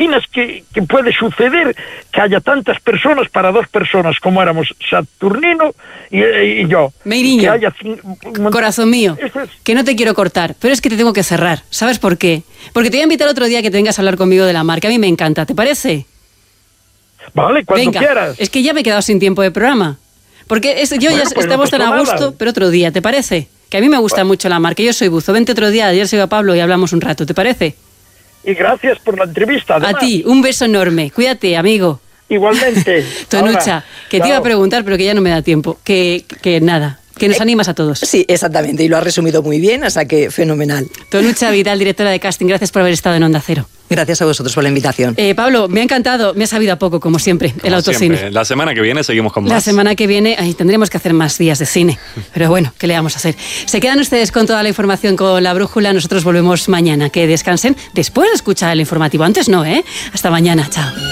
imaginas que puede suceder que haya tantas personas para 2 personas como éramos Saturnino y yo? Meiriño, que haya corazón mío, que no te quiero cortar, pero es que te tengo que cerrar. ¿Sabes por qué? Porque te voy a invitar otro día que te vengas a hablar conmigo de la mar, que a mí me encanta. ¿Te parece? Vale, cuando quieras. Es que ya me he quedado sin tiempo de programa. Porque yo ya pues estamos tan a gusto, pero otro día, ¿te parece? Que a mí me gusta mucho la mar, que yo soy buzo. Vente otro día, ayer se iba Pablo y hablamos un rato, ¿te parece? Y gracias por la entrevista. Además. A ti, un beso enorme. Cuídate, amigo. Igualmente. Tonucha, Ahora, que te iba a preguntar, pero que ya no me da tiempo. Que nada, que nos animas a todos. Sí, exactamente, y lo has resumido muy bien, o sea que fenomenal. Tonucha Vidal, directora de casting, gracias por haber estado en Onda Cero. Gracias a vosotros por la invitación. Pablo, me ha encantado, me ha sabido a poco, como siempre, el autocine. Siempre. La semana que viene seguimos con más. La semana que viene tendremos que hacer más días de cine, pero bueno, ¿qué le vamos a hacer? Se quedan ustedes con toda la información con La Brújula, nosotros volvemos mañana. Que descansen después de escuchar el informativo, antes no, ¿eh? Hasta mañana, chao.